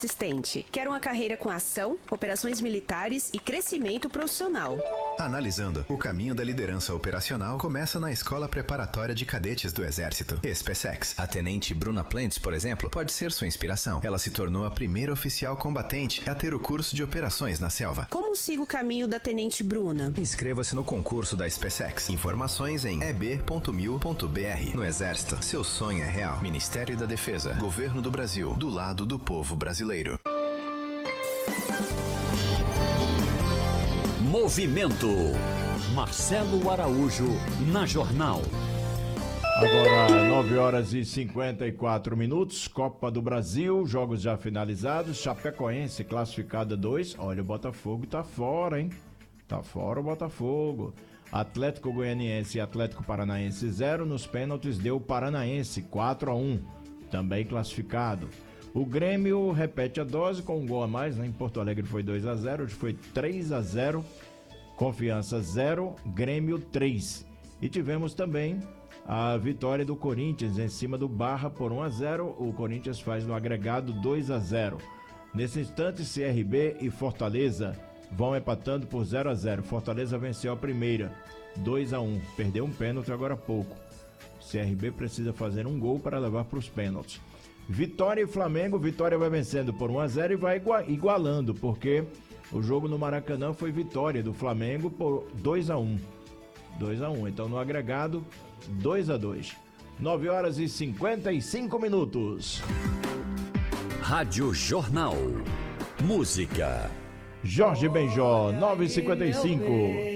assistente. Quer uma carreira com ação, operações militares e crescimento profissional. Analisando, o caminho da liderança operacional começa na Escola Preparatória de Cadetes do Exército, SpaceX. A tenente Bruna Plentes, por exemplo, pode ser sua inspiração. Ela se tornou a primeira oficial combatente a ter o curso de operações na selva. Como siga o caminho da tenente Bruna? Inscreva-se no concurso da SpaceX. Informações em eb.mil.br. No Exército, seu sonho é real. Ministério da Defesa, Governo do Brasil, do lado do povo brasileiro. Movimento. Marcelo Araújo na Jornal. Agora 9 horas e 54 minutos, Copa do Brasil, jogos já finalizados, Chapecoense classificada 2, olha o Botafogo tá fora, hein? Tá fora o Botafogo. Atlético Goianiense e Atlético Paranaense 0, nos pênaltis deu o Paranaense 4-1, também classificado. O Grêmio repete a dose com um gol a mais, né? Em Porto Alegre foi 2-0, hoje foi 3-0, Confiança 0, Grêmio 3. E tivemos também a vitória do Corinthians em cima do Barra por 1-0, o Corinthians faz no agregado 2-0. Nesse instante, CRB e Fortaleza vão empatando por 0-0. Fortaleza venceu a primeira, 2-1, perdeu um pênalti agora há pouco. CRB precisa fazer um gol para levar para os pênaltis. Vitória e Flamengo, Vitória vai vencendo por 1-0 e vai igualando, porque o jogo no Maracanã foi vitória do Flamengo por 2-1. 2-1, então no agregado 2-2. 9 horas e 55 minutos. Rádio Jornal. Música. Jorge Benjó, 9h55.